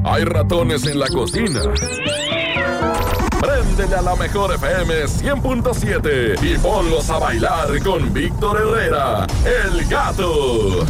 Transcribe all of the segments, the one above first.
Hay ratones en la cocina. Préndele a la mejor FM 100.7 y ponlos a bailar con Víctor Herrera, el gato.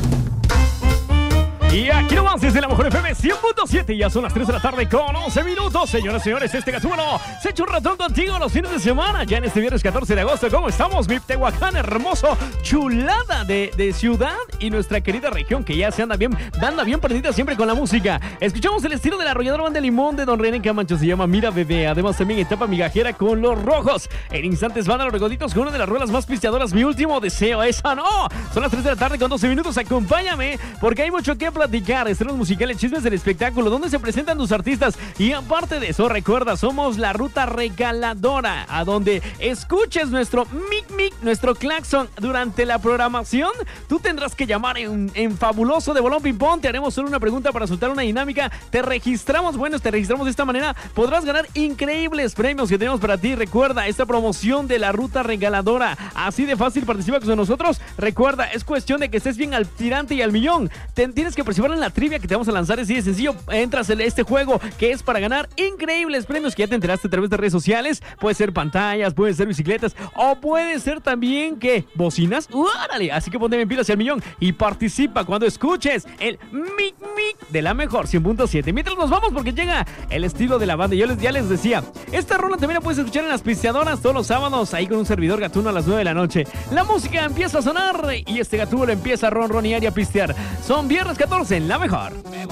Y aquí nomás desde la mejor FM 100.7, ya son las 3 de la tarde con 11 minutos. Señoras y señores, este Gatuno se echa un ratón contigo los fines de semana. Ya en este viernes 14 de agosto, ¿cómo estamos? Mi Tehuacán, hermoso, chulada de ciudad y nuestra querida región que ya se anda bien perdida siempre con la música. Escuchamos el estilo de la arrolladora Banda de Limón de Don René Camacho, se llama Mira Bebé. Además también etapa migajera con Los Rojos. En instantes van a Los Regoditos con una de las ruedas más pisteadoras, Mi Último Deseo. Esa no, son las 3 de la tarde con 12 minutos. Acompáñame porque hay mucho que platicar. Estrenos musicales, chismes del espectáculo, donde se presentan tus artistas. Y aparte de eso, recuerda, somos la ruta regaladora, a donde escuches nuestro mic, nuestro claxon durante la programación. Tú tendrás que llamar en fabuloso de Bolón Ping Pong. Te haremos solo una pregunta para soltar una dinámica. Te registramos de esta manera. Podrás ganar increíbles premios que tenemos para ti. Recuerda, esta promoción de la ruta regaladora, así de fácil, participa con nosotros. Recuerda, es cuestión de que estés bien al tirante y al millón. Tienes que participar en la trivia que te vamos a lanzar. Es así de sencillo. Entras en este juego que es para ganar increíbles premios que ya te enteraste a través de redes sociales. Puede ser pantallas, puede ser bicicletas o puede ser también, ¿qué? ¿Bocinas? ¡Órale! Así que ponte en pilas al millón y participa cuando escuches el mic de la mejor 100.7. Mientras nos vamos, porque llega el estilo de la banda. Yo ya les decía, esta rola también la puedes escuchar en las pisteadoras todos los sábados, ahí con un servidor Gatuno a las 9 de la noche. La música empieza a sonar y este Gatuno empieza a ronronear y a pistear. Son viernes 14 en la mejor.